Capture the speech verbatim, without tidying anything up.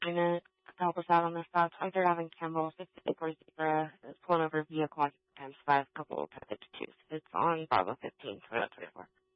minute to help us out on this stop. twenty-third Avenue, Campbell, fifty-eight forty Zebra. It's pulling over vehicle times five, couple of times two. It's on Bravo fifteen, twenty twenty-four.